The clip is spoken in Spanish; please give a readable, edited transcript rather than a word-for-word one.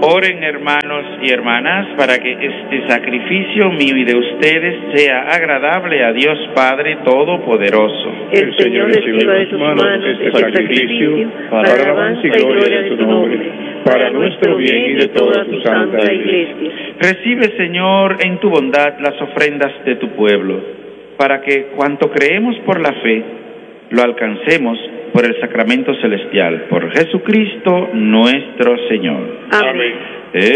Oren, hermanos y hermanas, para que este sacrificio mío y de ustedes sea agradable a Dios Padre Todopoderoso. El Señor reciba de tus manos este sacrificio para la alabanza y gloria de tu nombre, para nuestro bien y de toda tu santa Iglesia. Recibe, Señor, en tu bondad las ofrendas de tu pueblo, para que cuanto creemos por la fe, lo alcancemos por el sacramento celestial, por Jesucristo nuestro Señor. Amén.